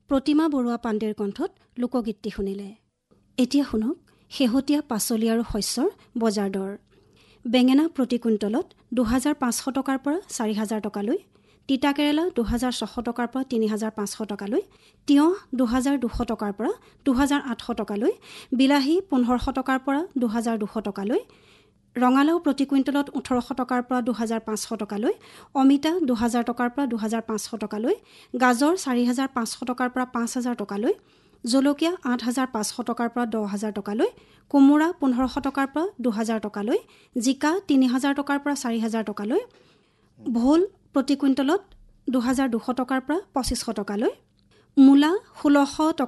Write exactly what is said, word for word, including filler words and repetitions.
প্ৰতিমা বৰুৱা পাণ্ডেৰ কণ্ঠত লোকগীতটি শুনিলে। এতিয়া শুনক শেহতীয়া পাচলি আৰু শস্যৰ বজাৰ দৰ। বেঙেনা প্ৰতি কুইণ্টলত দুহাজাৰ পাঁচশ টকাৰ পৰা চাৰি হাজাৰ টকালৈ, তিতাকেৰেলা দুহাজাৰ ছশ টকাৰ পৰা তিনি হাজাৰ পাঁচশ টকালৈ, তিয়ঁহ দুহাজাৰ দুশ টকাৰ পৰা দুহাজাৰ আঠশ টকালৈ, বিলাহী পোন্ধৰশ টকাৰ পৰা দুহাজাৰ দুশ টকালৈ, ৰঙালাও প্ৰতি কুইণ্টলত ওঠৰশ টকাৰ পৰা দুহাজাৰ পাঁচশ টকালৈ, অমিতা দুহাজাৰ টকাৰ পৰা দুহাজাৰ পাঁচশ টকালৈ, গাজৰ চাৰি হাজাৰ পাঁচশ টকাৰ পৰা পাঁচ হাজাৰ টকালৈ, জলকীয়া আঠ হাজাৰ পাঁচশ টকাৰ পৰা দহ হাজাৰ টকালৈ, কোমোৰা পোন্ধৰশ টকাৰ পৰা দুহাজাৰ টকালৈ, জিকা তিনি হাজাৰ টকাৰ পৰা চাৰি হাজাৰ টকালৈ, ভোল প্ৰতি কুইণ্টলত দুহাজাৰ দুশ টকাৰ পৰা পঁচিছশ টকালৈ, মূলা ষোল্লশ টকা